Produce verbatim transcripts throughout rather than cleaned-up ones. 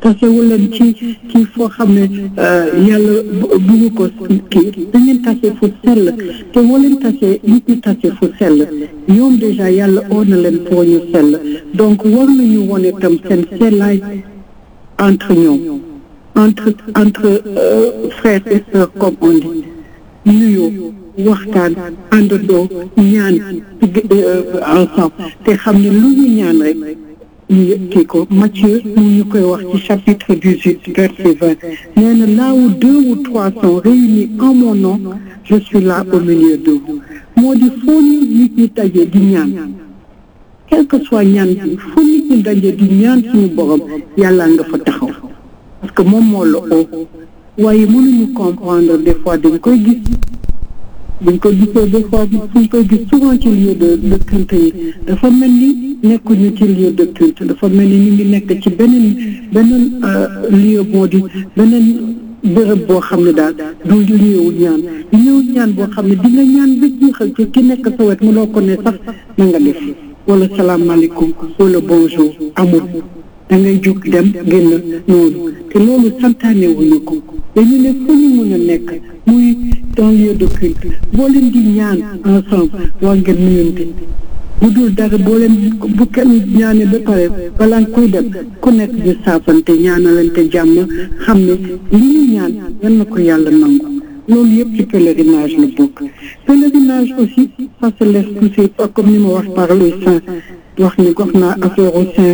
tasewu leen ci ci foo xam ne yàlla bugg ko kii da ngeen tase fu sell te woo leen tase nit ñi tase fu sell ñoom déjà yàlla oo na leen pour ñu sell donc war nañu wone tam seen sellaay entre ñoom entre entre frères et sœurs comme on dit nuyoo waxtaan àndandoo ñaan ensemble te xam ne lu ñu ñaan rek ñu kii ko Matthieu mu ñu koy wax ci chapitre dix-huit verset vingt nee na là où deux ou trois sont réunis en mon nom je suis là au milieu d'eux moo di foo ñu nit ñi daje di ñaan quel que soit ñaan bi foo nit ñi daje di ñaan suñu borom yàlla nga fa taxaw parce que moom moo la oo waaye mënuñu comprendre des fois dañ koy gis buñ ko gisee des fois buñ koy gis souvent ci lieu de de culte yi dafa mel ni nekkuñu ci lieu de culte dafa mel ni ñu ngi nekk ci beneen beneen lieu moo di beneen bërëb boo xam ne daal du ñëw ñaan ñëw ñaan boo xam ne di nga ñaan ba jeexal ci ki nekk sa wet mënoo ko ne sax na nga def wala salaamaaleykum wala bonjour amul da ngay jóg dem génn noonu te loolu santaane wuñu ko dañu ne fu ñu mën a nekk muy dans lieu de culte boo leen di ñaan ensemble war ngeen nuyante bu dul dara boo leen bu kenn ñaane ba pare balaa nga koy dem ku nekk ñu saafante ñaanalante jàmm xam ne li ñu ñaan yal na ko yàlla nangu loolu yëpp ci pèlerinage la bokk pèlerinage aussi ça se laisse pousser comme ni ma wax par les saints wax ni wax naa affaire au saint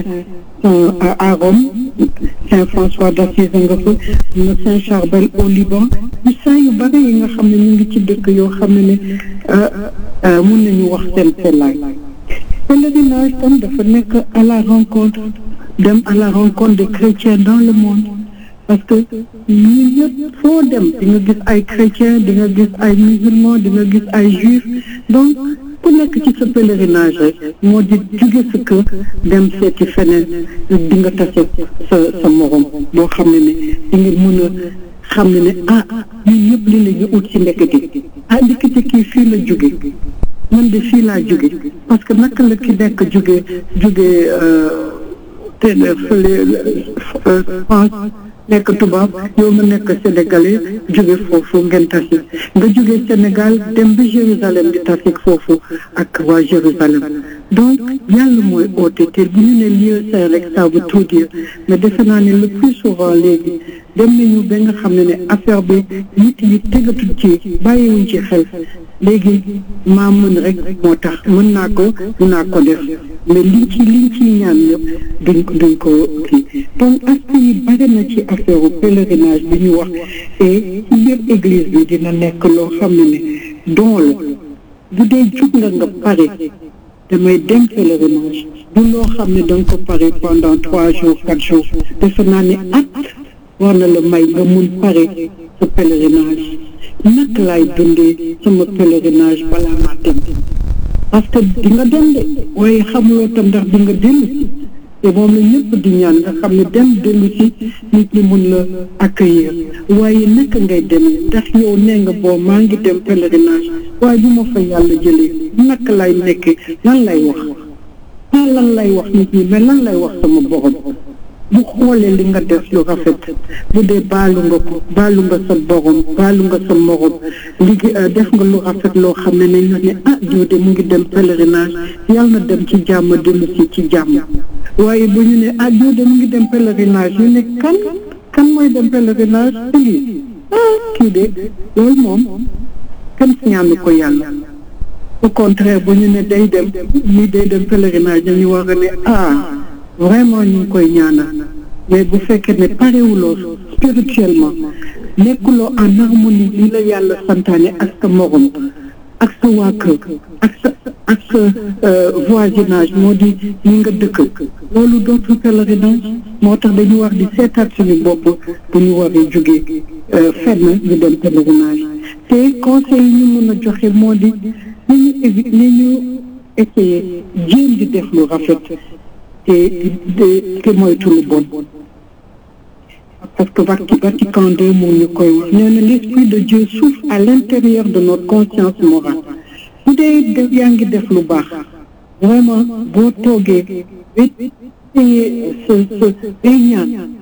à Rome Saint François d'Assise nga fa na Saint Charbel au Liban ñu saint yu bari yi nga xam ne ñu ngi ci dëkk yoo xam ne ne mun nañu wax seen sellaay pèlerinage tam dafa nekk à la rencontre dem à la rencontre des chrétiens dans le monde parce que ñu ñëpp foo dem di nga gis ay chrétiens di nga gis ay musulmans di nga gis ay juifs donc ku nekk ci sa pèlerinage rek moo di jóge sa kër dem seeti feneen di nga tase sa sa morom boo xam ne ne di nga mën a xam ne ne ah ñun ñëpp li la ñu ut ci ndekete ah ndekete kii fii la jóge man de fii laa jóge parce que naka la ki nekk jóge jóge te fële France nekk tubaab yow nga nekk sénégalais jóge foofu ngeen tase nga jóge Sénégal dem ba Jérusalem di tase foofu ak waa Jérusalem donc yàlla mooy oote te bu ñu ne lieu saint rek ça veut tout dire mais defe naa ne le plus souvent léegi dem nañu ba nga xam ne ne affaire bi nit yi tegatul ci bàyyiwuñ ci xel léegi maa mën rek moo tax mën naa ko dinaa ko def mais liñ ci liñ ciy ñaan yëpp duñ duñ ko kii donc aspect yi bari na ci affaire pèlerinage bi ñu wax et ci biir église bi dina nekk loo xam ne ne don la bu dee jug nga nga pare damay dem pèlerinage du loo xam ne danga ko pare pendant trois jours quatre jours defe naa ne at war na la may nga mun pare sa pèlerinage naka laay dundee sama pèlerinage balaa maa dem parce que di nga dem de waaye xamuloo tam ndax di nga dellu si te moom la ñëpp di ñaan nga xam ne dem dellu si nit ñi mun la accueillir waaye naka ngay demee ndax yow nee nga boo maa ngi dem pèlerinage waaye bu ma fa yàlla jëlee naka lay nekkee lan lay wax ah lan lay wax nit ñi mais lan lay wax sama borom bu xoolee li nga def lu rafet bu dee baalu nga ko baalu nga sa borom baalu nga sa morom liggéey def nga lu rafet loo xam ne ne ñu ne ah diw de mu ngi dem pèlerinage yàlla na dem ci jàmm dellu si ci jàmm waaye bu ñu ne ah diw de mu ngi dem pèlerinage ñu ne kan kan mooy dem pèlerinage lii ah kii de loolu moom kenn ñaanu ko yàlla au contraire bu ñu ne day dem nii day dem pèlerinage dañu war a ne ah vraiment ñu ngi koy ñaanal mais bu fekkee ne parewuloo spirituellement nekkuloo en harmonie li la yàlla santaane ak sa morom ak sa waa kër ak sa ak sa voisinage moo di ñi nga dëkk loolu dootul pèlerinage moo tax dañu war di seetaat suñu bopp bu ñu waree jógee fenn ñu dem pèlerinage te conseil yi ñu mën a joxe moo di ni ñu évi ni ñu essayer jéem di def lu rafet te te moytu lu bon parce que Vatican deux moo ñu koy wax nee na l'esprit de Dieu souffle à l'intérieur de notre conscience morale bu dee yaa ngi def lu baax vraiment boo toogee ba téye sa sa day ñaan